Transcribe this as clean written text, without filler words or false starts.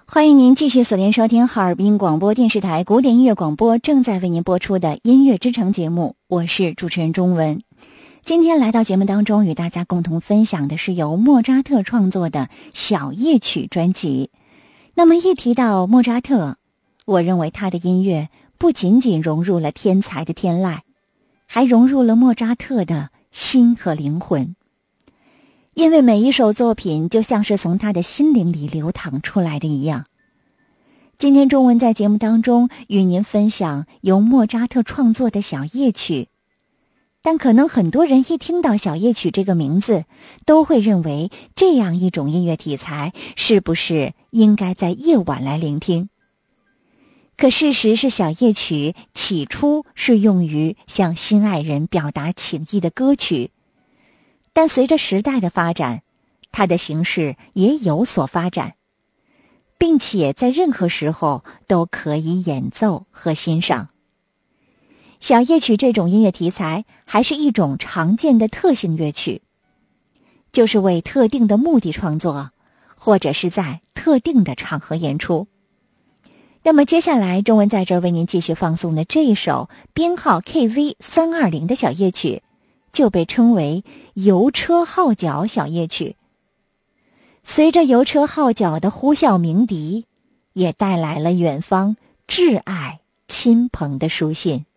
欢迎您继续锁定收听哈尔滨广播电视台古典音乐广播正在为您播出的音乐之城节目，我是主持人钟文。今天来到节目当中与大家共同分享的是由莫扎特创作的小夜曲专辑。那么一提到莫扎特，我认为他的音乐不仅仅融入了天才的天籁，还融入了莫扎特的心和灵魂。因为每一首作品就像是从他的心灵里流淌出来的一样。今天中文在节目当中与您分享由莫扎特创作的小夜曲，但可能很多人一听到小夜曲这个名字，都会认为这样一种音乐题材是不是应该在夜晚来聆听？可事实是，小夜曲起初是用于向心爱人表达情意的歌曲，但随着时代的发展，它的形式也有所发展，并且在任何时候都可以演奏和欣赏。小夜曲这种音乐题材还是一种常见的特性乐曲，就是为特定的目的创作，或者是在特定的场合演出。那么接下来中文在这儿为您继续放送的这一首编号 KV320 的小夜曲，就被称为邮车号角小夜曲。随着邮车号角的呼啸鸣笛，也带来了远方挚爱亲朋的书信。